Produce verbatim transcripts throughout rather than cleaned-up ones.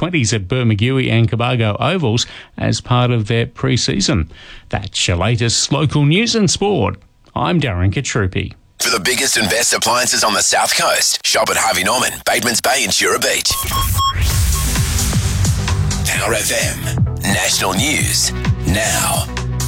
twenties at Bermagui and Cobargo Ovals as part of their pre-season. That's your latest local news and sport. I'm Darren Katrupi. For the biggest and best appliances on the South Coast, shop at Harvey Norman, Batemans Bay and Shura Beach. Power F M. National News now.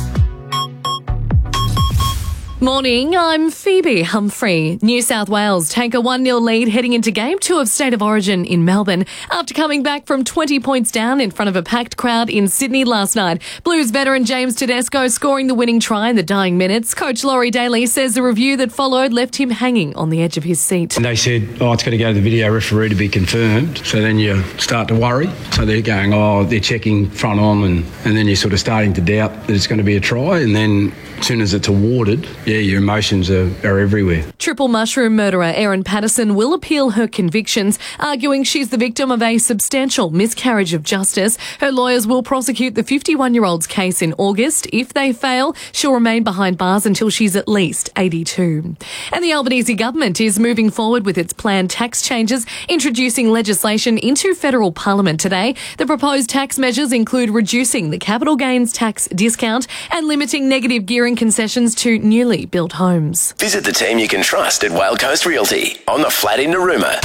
Morning, I'm Phoebe Humphrey. New South Wales take a one nil lead heading into Game two of State of Origin in Melbourne after coming back from twenty points down in front of a packed crowd in Sydney last night. Blues veteran James Tedesco scoring the winning try in the dying minutes. Coach Laurie Daly says the review that followed left him hanging on the edge of his seat. And they said, oh, it's got to go to the video referee to be confirmed. So then you start to worry. So they're going, oh, they're checking front on, and, and then you're sort of starting to doubt that it's going to be a try. And then as soon as it's awarded, yeah, your emotions are, are everywhere. Triple mushroom murderer Erin Patterson will appeal her convictions, arguing she's the victim of a substantial miscarriage of justice. Her lawyers will prosecute the fifty-one-year-old's case in August. If they fail, she'll remain behind bars until she's at least eighty-two. And the Albanese government is moving forward with its planned tax changes, introducing legislation into federal parliament today. The proposed tax measures include reducing the capital gains tax discount and limiting negative gearing concessions to newly built homes. Visit the team you can trust at Whale Coast Realty on the flat in Narooma.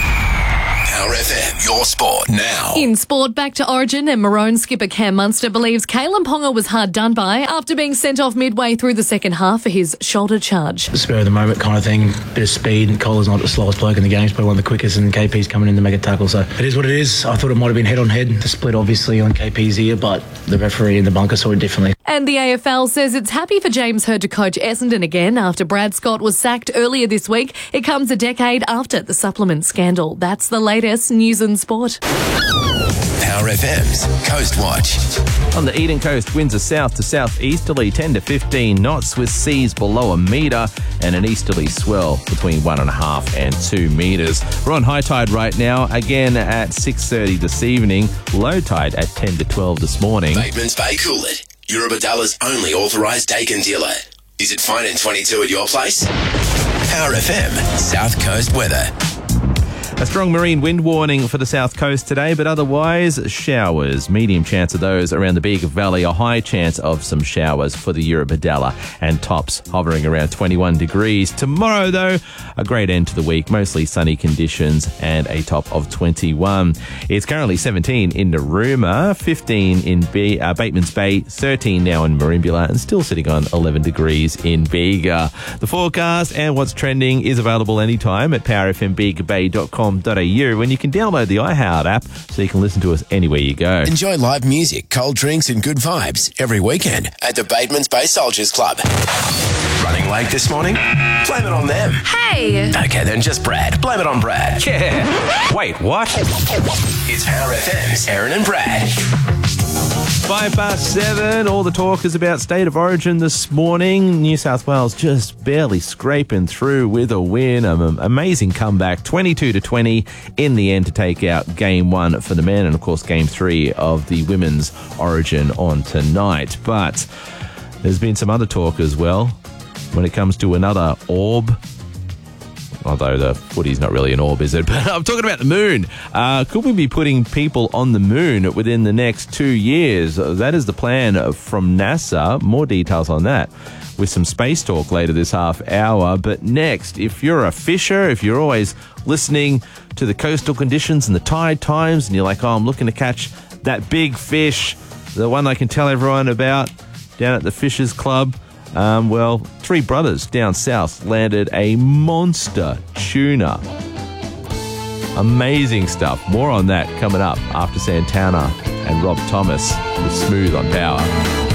Power F M, your sport now. In sport, back to Origin, and Maroon skipper Cam Munster believes Kalen Ponga was hard done by after being sent off midway through the second half for his shoulder charge. Spur of the moment kind of thing, bit of speed, and Cole's not the slowest bloke in the game, he's probably one of the quickest, and K P's coming in to make a tackle, so it is what it is. I thought it might have been head on head, the split obviously on K P's ear, but the referee in the bunker saw it differently. And the A F L says it's happy for James Hird to coach Essendon again after Brad Scott was sacked earlier this week. It comes a decade after the supplement scandal. That's the latest news and sport. Power F M's Coast Watch. On the Eden Coast, winds are south to southeasterly ten to fifteen knots with seas below a metre and an easterly swell between one and a half and two metres. We're on high tide right now, again at six thirty this evening, low tide at ten to twelve this morning. Batemans Bay Coolid, Eurobadalla's only authorised Dakin dealer. Is it fine in twenty-two at your place? Power F M South Coast weather. A strong marine wind warning for the south coast today, but otherwise showers. Medium chance of those around the Bega Valley. A high chance of some showers for the Eurobadalla, and tops hovering around twenty-one degrees. Tomorrow, though, a great end to the week. Mostly sunny conditions and a top of twenty-one. It's currently seventeen in Narooma, fifteen in B- uh, Batemans Bay, thirteen now in Merimbula, and still sitting on eleven degrees in Bega. The forecast and what's trending is available anytime at power f m bega bay dot com dot a u, and you can download the iHeart app so you can listen to us anywhere you go. Enjoy live music, cold drinks and good vibes every weekend at the Batemans Bay Soldiers Club. Running late this morning? Blame it on them. Hey! Okay, then just Brad. Blame it on Brad. Yeah. Wait, what? It's Power F M's Aaron and Brad. Five past seven. All the talk is about State of Origin this morning. New South Wales just barely scraping through with a win. An amazing comeback, twenty-two to twenty in the end to take out Game One for the men, and of course Game Three of the Women's Origin on tonight. But there's been some other talk as well when it comes to another orb. Although the footy's not really an orb, is it? But I'm talking about the moon. Uh, could we be putting people on the moon within the next two years? That is the plan from NASA. More details on that with some space talk later this half hour. But next, if you're a fisher, if you're always listening to the coastal conditions and the tide times, and you're like, oh, I'm looking to catch that big fish, the one I can tell everyone about down at the Fishers Club, Um, well, three brothers down south landed a monster tuna. Amazing stuff. More on that coming up after Santana and Rob Thomas with Smooth on Power.